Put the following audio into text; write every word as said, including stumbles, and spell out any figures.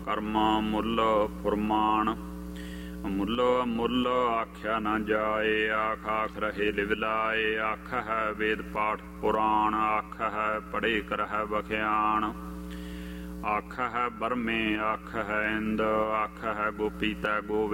ਕਰਮਾ ਮੁੱਲ ਫੁਰਮਾਨ। ਮੁੱਲ ਮੁੱਲ ਆਖਿਆ ਨਾ ਜਾਏ, ਆਖ ਆਖ ਰਹੇ ਲਿਵਲਾਏ। ਆਖ ਹੈ ਵੇਦ ਪਾਠ ਪੁਰਾਣ, ਆਖ ਹੈ ਪੜ੍ਹੇ ਕਰਹਿ ਬਖਿਆਣ। ਆਖ ਹੈ ਬਰਮੇ, ਆਖ ਹੈ ਇੰਦ, ਆਖ ਹੈ ਗੋਪੀ ਤੈ ਗੋਵਿੰਦ।